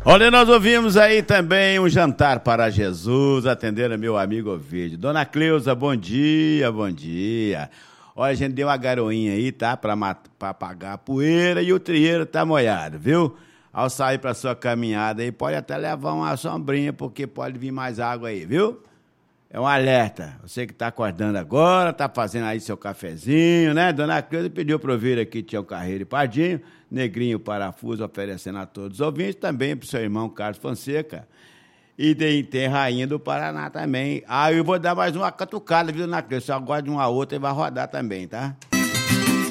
Olha, nós ouvimos aí também um jantar para Jesus, atendendo meu amigo Ovidio. Dona Cleusa, bom dia, bom dia. Olha, a gente deu uma garoinha aí, tá? Pra apagar a poeira e o trieiro tá molhado, viu? Ao sair pra sua caminhada aí, pode até levar uma sombrinha, porque pode vir mais água aí, viu? É um alerta. Você que tá acordando agora, tá fazendo aí seu cafezinho, né? Dona Cleusa pediu pra eu vir aqui, Tião Carreiro e Pardinho, Negrinho Parafuso, oferecendo a todos os ouvintes, também pro seu irmão Carlos Fonseca. E tem Rainha do Paraná também. Ah, eu vou dar mais uma catucada, viu, Dona Cleusa? Se eu gosto de uma outra, ele vai rodar também, tá?